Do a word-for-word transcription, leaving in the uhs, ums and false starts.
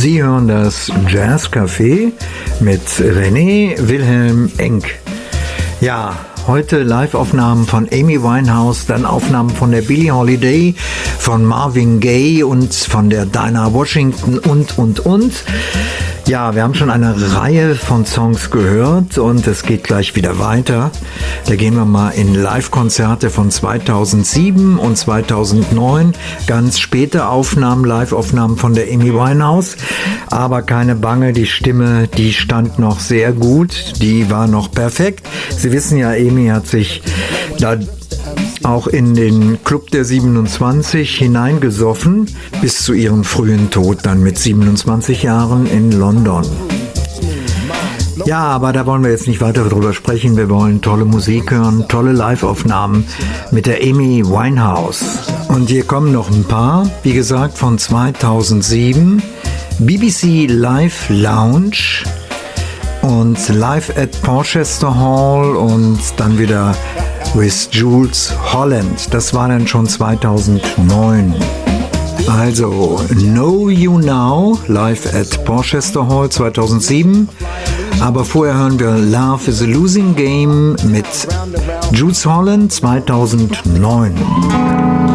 Sie hören das Jazz Café mit René Wilhelm Enck. Ja, heute Live-Aufnahmen von Amy Winehouse, dann Aufnahmen von der Billie Holiday, von Marvin Gaye und von der Dinah Washington und, und, und. Ja, wir haben schon eine Reihe von Songs gehört und es geht gleich wieder weiter. Da gehen wir mal in Live-Konzerte von zweitausendsieben und zweitausendneun. Ganz späte Aufnahmen, Live-Aufnahmen von der Amy Winehouse. Aber keine Bange, die Stimme, die stand noch sehr gut. Die war noch perfekt. Sie wissen ja, Amy hat sich da auch in den Club der siebenundzwanzig hineingesoffen, bis zu ihrem frühen Tod dann mit siebenundzwanzig Jahren in London. Ja, aber da wollen wir jetzt nicht weiter drüber sprechen. Wir wollen tolle Musik hören, tolle Live-Aufnahmen mit der Amy Winehouse. Und hier kommen noch ein paar, wie gesagt, von zweitausendsieben. B B C Live Lounge und Live at Porchester Hall und dann wieder with Jools Holland. Das war dann schon zweitausendneun. Also Know You Now, live at Porchester Hall zweitausendsieben. Aber vorher hören wir Love is a Losing Game mit Jools Holland zweitausendneun.